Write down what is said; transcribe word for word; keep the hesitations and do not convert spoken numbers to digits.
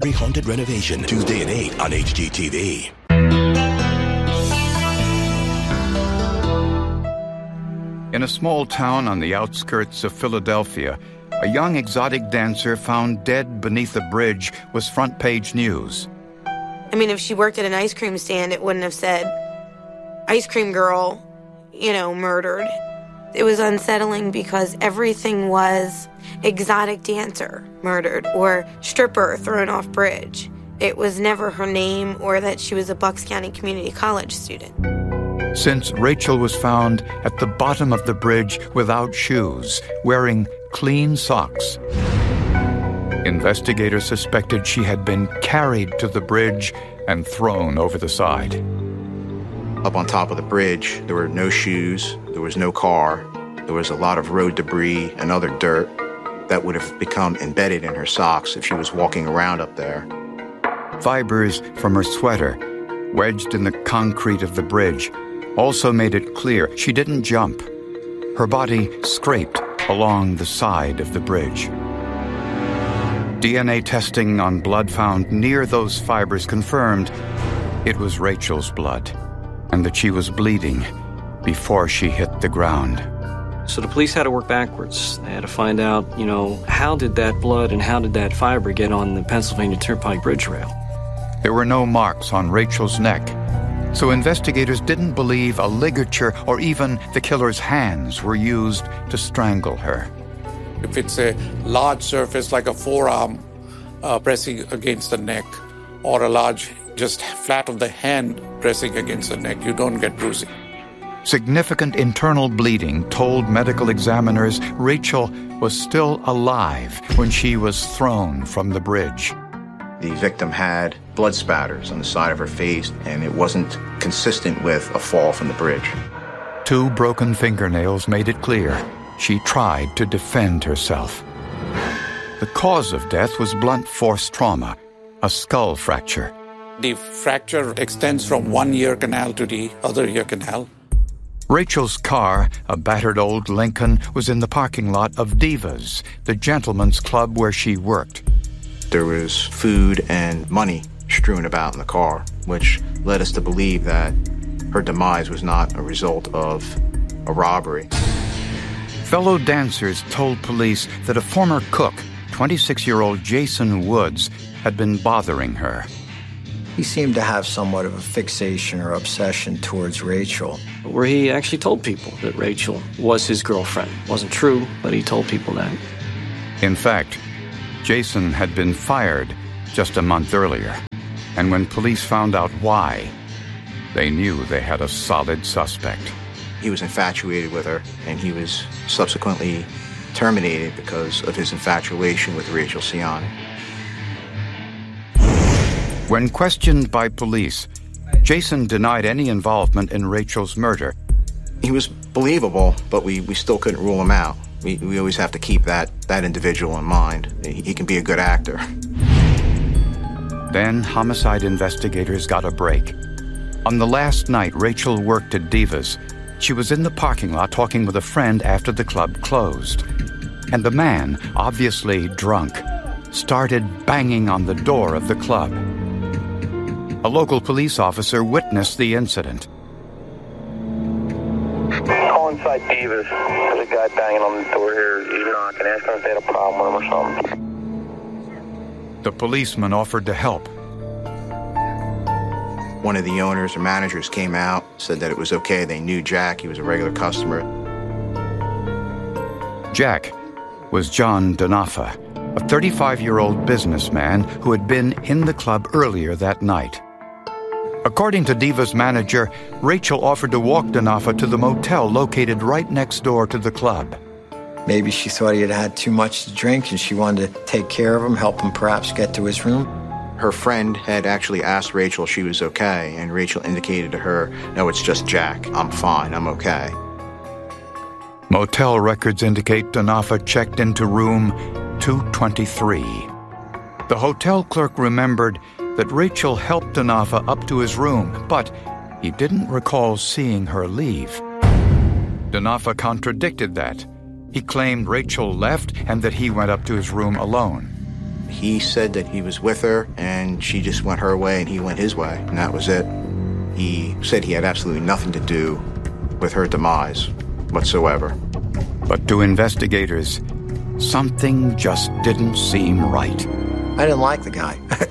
Very Haunted Renovation, Tuesday at eight on H G T V. In a small town on the outskirts of Philadelphia, a young exotic dancer found dead beneath a bridge was front-page news. I mean, if she worked at an ice cream stand, it wouldn't have said, ice cream girl, you know, murdered. It was unsettling because everything was exotic dancer murdered or stripper thrown off bridge. It was never her name or that she was a Bucks County Community College student. Since Rachel was found at the bottom of the bridge without shoes, wearing clean socks, investigators suspected she had been carried to the bridge and thrown over the side. Up on top of the bridge, there were no shoes, there was no car, there was a lot of road debris and other dirt that would have become embedded in her socks if she was walking around up there. Fibers from her sweater, wedged in the concrete of the bridge, also made it clear she didn't jump. Her body scraped along the side of the bridge. D N A testing on blood found near those fibers confirmed it was Rachel's blood, and that she was bleeding before she hit the ground. So the police had to work backwards. They had to find out, you know, how did that blood and how did that fiber get on the Pennsylvania Turnpike bridge rail? There were no marks on Rachel's neck, so investigators didn't believe a ligature or even the killer's hands were used to strangle her. If it's a large surface like a forearm uh, pressing against the neck, or a large, just flat of the hand pressing against the neck, you don't get bruising. Significant internal bleeding told medical examiners Rachel was still alive when she was thrown from the bridge. The victim had blood spatters on the side of her face, and it wasn't consistent with a fall from the bridge. Two broken fingernails made it clear she tried to defend herself. The cause of death was blunt force trauma, a skull fracture. The fracture extends from one ear canal to the other ear canal. Rachel's car, a battered old Lincoln, was in the parking lot of Divas, the gentleman's club where she worked. There was food and money strewn about in the car, which led us to believe that her demise was not a result of a robbery. Fellow dancers told police that a former cook, twenty-six-year-old Jason Woods, had been bothering her. He seemed to have somewhat of a fixation or obsession towards Rachel. Where he actually told people that Rachel was his girlfriend. Wasn't true, but he told people that. In fact, Jason had been fired just a month earlier, and when police found out why, they knew they had a solid suspect. He was infatuated with her, and he was subsequently terminated because of his infatuation with Rachel Ciani. When questioned by police, Jason denied any involvement in Rachel's murder. He was believable, but we, we still couldn't rule him out. We, we always have to keep that, that individual in mind. He, he can be a good actor. Then homicide investigators got a break. On the last night Rachel worked at Divas, she was in the parking lot talking with a friend after the club closed. And the man, obviously drunk, started banging on the door of the club. A local police officer witnessed the incident. Call inside Divas. There's a guy banging on the door here. He's knocking, asking if they had a problem with him or something. The policeman offered to help. One of the owners or managers came out, said that it was okay. They knew Jack. He was a regular customer. Jack was John Denofa, a thirty-five-year-old businessman who had been in the club earlier that night. According to Diva's manager, Rachel offered to walk Denofa to the motel located right next door to the club. Maybe she thought he had had too much to drink and she wanted to take care of him, help him perhaps get to his room. Her friend had actually asked Rachel if she was okay, and Rachel indicated to her, no, it's just Jack. I'm fine. I'm okay. Motel records indicate Denofa checked into room two twenty-three. The hotel clerk remembered that Rachel helped Denofa up to his room, but he didn't recall seeing her leave. Denofa contradicted that. He claimed Rachel left and that he went up to his room alone. He said that he was with her and she just went her way and he went his way, and that was it. He said he had absolutely nothing to do with her demise whatsoever. But to investigators, something just didn't seem right. I didn't like the guy.